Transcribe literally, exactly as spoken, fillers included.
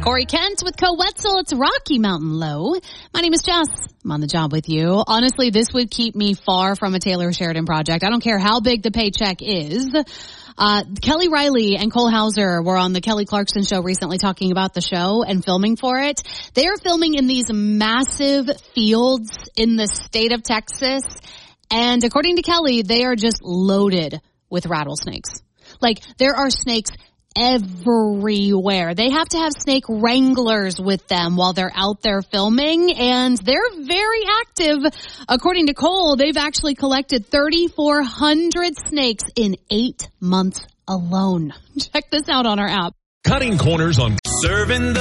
Corey Kent with Co-Wetzel. It's Rocky Mountain Low. My name is Jess. I'm on the job with you. Honestly, this would keep me far from a Taylor Sheridan project. I don't care how big the paycheck is. Uh, Kelly Riley and Cole Hauser were on the Kelly Clarkson show recently talking about the show and filming for it. They are filming in these massive fields in the state of Texas. And according to Kelly, they are just loaded with rattlesnakes. Like, there are snakes everywhere. They have to have snake wranglers with them while they're out there filming, and they're very active. According to Cole, they've actually collected thirty-four hundred snakes in eight months alone. Check this out on our app. Cutting corners on serving the